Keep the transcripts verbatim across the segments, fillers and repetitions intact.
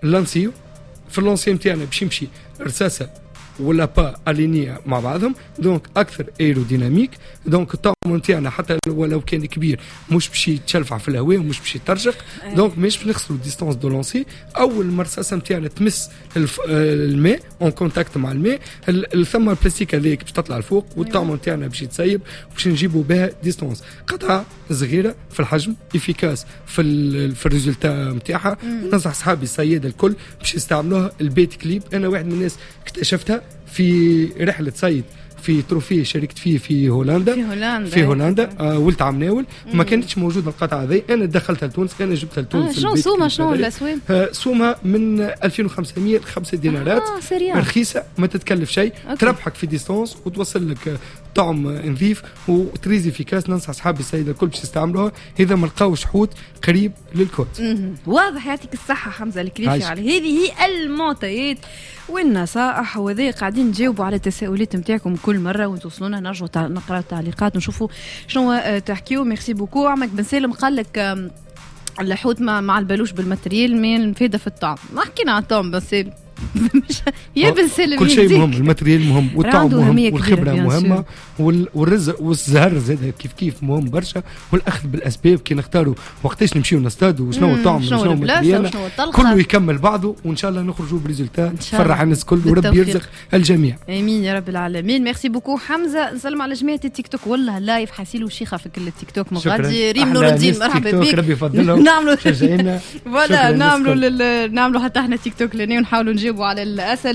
لانسيو في اللونسي نتاعنا باش يمشي رصاصه ولا با الينيا مع بعضهم، دونك اكثر ايروديناميك. دونك الطعم نتاعنا حتى ولو كان كبير مش باش يتشلفع في الهواء ومش باش يترجق. دونك مش باش نخسروا ديستانس دو لونسي. اول ما الرصاصه نتاعنا تمس الف... الماء اون كونتاكت مع الماء، الثمه البلاستيك هذيك باش تطلع لفوق والطعم نتاعنا باش يتسيب باش نجيبوا بها ديستانس. قطعه صغيره في الحجم افيكاس في ال... في الريزولتا نتاعها. ننصح صحابي الصيادة الكل باش يستعملوها. البيت كليب انا واحد من الناس اكتشفتها في رحله صيد في تروفيه شاركت فيه في هولندا في هولندا في هولندا آه ولت عم ناول ما كانتش موجوده القطعه هذه. انا دخلتها لتونس، انا جبتها لتونس. آه شنو سومه شنو الاسوام؟ آه سومه من ألفين وخمسمية ل خمسة دينارات. آه رخيصه ما تتكلف شيء، تربحك في ديستانس وتوصل لك طعم نظيف وتريزي افيكاس. ننصح اصحابي السيده الكل باش يستعملوها اذا ما لقاوش حوت قريب للكوت. واضح. يعطيك الصحه حمزه الكريفي على هذه هي المعطيات والنصائح، وذي قاعدين نجاوبوا على التساؤلات نتاعكم كل مره وتوصلونا نرجعوا نقرا التعليقات ونشوفوا شنو تحكيوا. ميرسي بوكو. عمك بن سالم قال لك الحوت مع البلوش بالماتريال من فايده في الطعم. ما حكينا عن الطعم بس يا بن سالم كل شيء مهم، الماتريال مهم والطعم مهم والخبره مهمه والرزق والزهر زاد كيف كيف مهم برشا، والاخذ بالاسباب كي نختاروا وقتاش نمشيو نصطادوا وشنو الطعم وشنو الماتريال كله يكمل بعضه، وان شاء الله نخرجوا بريزولتا فرح الناس الكل وربي يرزق الجميع. امين يا رب العالمين. ميرسي بوكو حمزه. نسلم على جماعه التيك توك. والله لايف حاسيل وشيخه في كل التيك توك مغادي. ريم نور الدين مرحبا بك. ربي يفضلهم. نعملوا شجعينا ولا نعملوا لل... نعملوا حتى احنا تيك توك لنا ونحاولوا نجيبوا على الاسئله.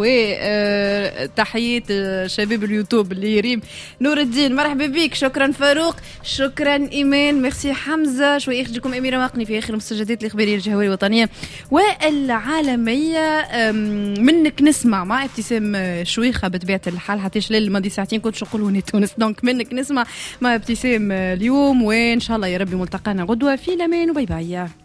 وتحيات شباب اليوتيوب اللي ريم نور الدين مرحبا بك. شكرا فاروق، شكرا ايمان، ميرسي حمزه. شوي يخرجكم اميره ماقني في اخر المستجدات الاخباريه الجهويه الوطنيه والعالميه. منك نسمع مع ابتسام شويخه بطبيعه الحال حتى شلال الماضي ساعتين كنت نقولوا هنا تونس. دونك منك نسمع مع ابتسام اليوم، وان شاء الله يا ربي ملتقانا غدوه في الامان وباي باي.